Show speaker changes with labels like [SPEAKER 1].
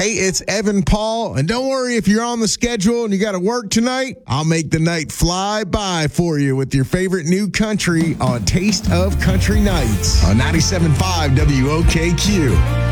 [SPEAKER 1] Hey, it's Evan Paul, and don't worry if you're on the schedule and you got to work tonight. I'll make the night fly by for you with your favorite new country on Taste of Country Nights on 97.5 WOKQ.